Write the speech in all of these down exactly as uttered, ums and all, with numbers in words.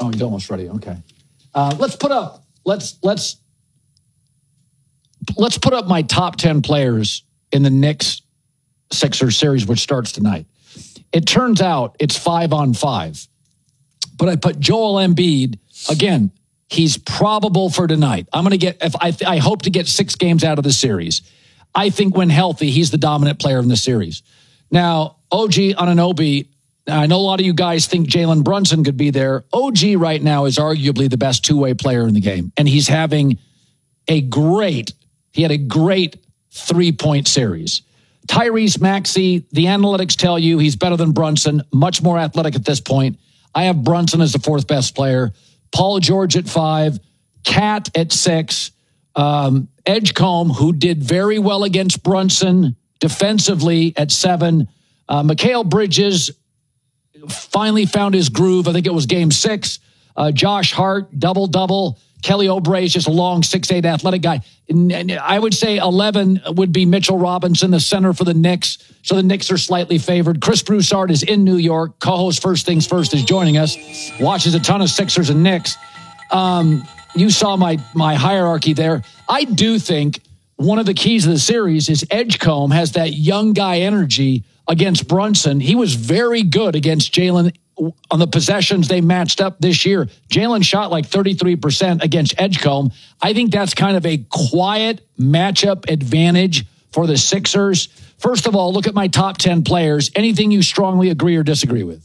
Oh, he's almost ready. Okay. Uh, let's put up. Let's let's let's put up my top ten players in the Knicks Sixers series, which starts tonight. It turns out it's five on five, but I put Joel Embiid again. He's probable for tonight. I'm going to get. If I, I hope to get six games out of the series. I think when healthy, he's the dominant player in the series. Now, O G Anunoby. I know a lot of you guys think Jalen Brunson could be there. O G right now is arguably the best two-way player in the game, and he's having a great. He had a great three-point series. Tyrese Maxey. The analytics tell you he's better than Brunson. Much more athletic at this point. I have Brunson as the fourth best player. Paul George at five, Cat at six, um, Edgecombe, who did very well against Brunson defensively at seven, uh, Mikal Bridges finally found his groove. I think it was game six. Uh, Josh Hart, double-double. Kelly Oubre is just a long six eight athletic guy. And I would say eleven would be Mitchell Robinson, the center for the Knicks. So the Knicks are slightly favored. Chris Broussard is in New York. Co-host First Things First is joining us. Watches a ton of Sixers and Knicks. Um, you saw my my hierarchy there. I do think one of the keys of the series is Edgecombe has that young guy energy against Brunson. He was very good against Jalen on the possessions they matched up this year. Jalen shot like thirty-three percent against Edgecombe. I think that's kind of a quiet matchup advantage for the Sixers. First of all, look at my top ten players. Anything you strongly agree or disagree with?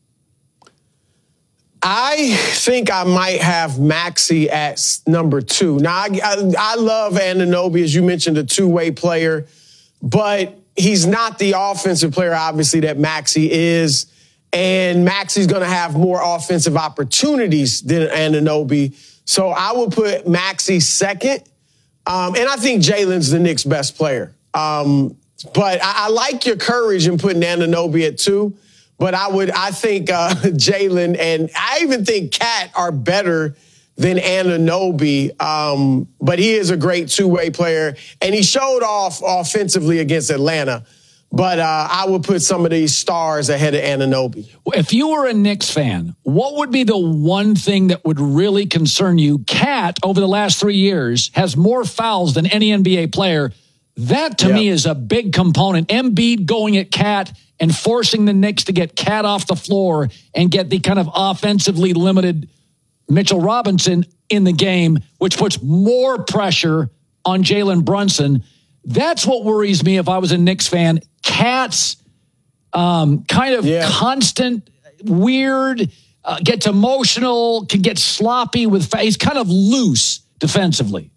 I think I might have Maxey at number two. Now, I, I, I love Anunoby, as you mentioned, a two-way player, but he's not the offensive player, obviously, that Maxey is. And Maxey's going to have more offensive opportunities than Anunoby. So I will put Maxey second. Um, and I think Jalen's the Knicks' best player. Um, but I, I like your courage in putting Anunoby at two. But I would, I think uh, Jalen and I even think Cat are better than Anunoby. Um, but he is a great two-way player. And he showed off offensively against Atlanta. But uh, I would put some of these stars ahead of Anunoby. If you were a Knicks fan, what would be the one thing that would really concern you? Cat, over the last three years, has more fouls than any N B A player. That, to yep. me, is a big component. Embiid going at Cat and forcing the Knicks to get Cat off the floor and get the kind of offensively limited Mitchell Robinson in the game, which puts more pressure on Jalen Brunson. That's what worries me if I was a Knicks fan. Cat's um, kind of yeah. constant, weird, uh, gets emotional, can get sloppy with, he's kind of loose defensively.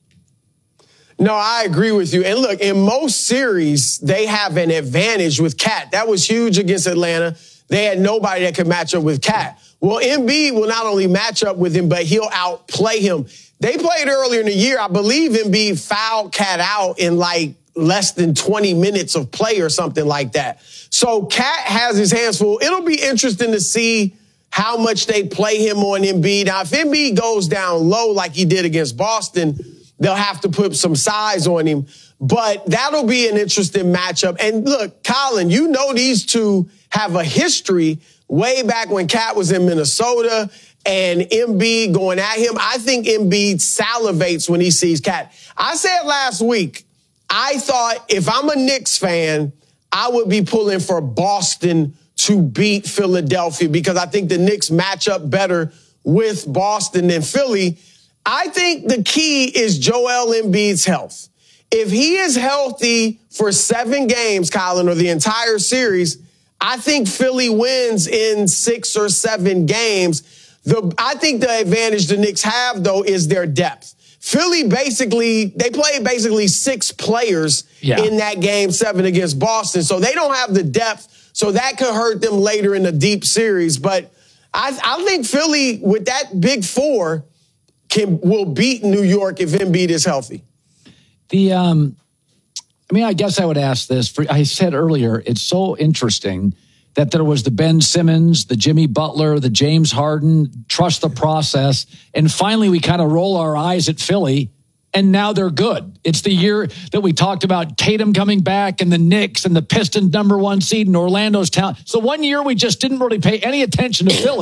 No, I agree with you. And look, in most series, they have an advantage with Cat. That was huge against Atlanta. They had nobody that could match up with Cat. Well, Embiid will not only match up with him, but he'll outplay him. They played earlier in the year. I believe Embiid fouled Cat out in like less than twenty minutes of play or something like that. So Cat has his hands full. It'll be interesting to see how much they play him on Embiid. Now, if Embiid goes down low like he did against Boston, they'll have to put some size on him. But that'll be an interesting matchup. And look, Colin, you know these two have a history way back when Cat was in Minnesota and Embiid going at him. I think Embiid salivates when he sees Cat. I said last week, I thought if I'm a Knicks fan, I would be pulling for Boston to beat Philadelphia because I think the Knicks match up better with Boston than Philly. I think the key is Joel Embiid's health. If he is healthy for seven games, Colin, or the entire series, I think Philly wins in six or seven games. The, I think the advantage the Knicks have, though, is their depth. Philly basically, they played basically six players yeah. in that game seven against Boston. So they don't have the depth. So that could hurt them later in the deep series. But I, I think Philly, with that big four, can will beat New York if Embiid is healthy. The, um, I mean, I guess I would ask this. For, I said earlier, it's so interesting that there was the Ben Simmons, the Jimmy Butler, the James Harden, trust the process. And finally, we kind of roll our eyes at Philly, and now they're good. It's the year that we talked about Tatum coming back and the Knicks and the Pistons number one seed and Orlando's talent. So one year we just didn't really pay any attention to Philly.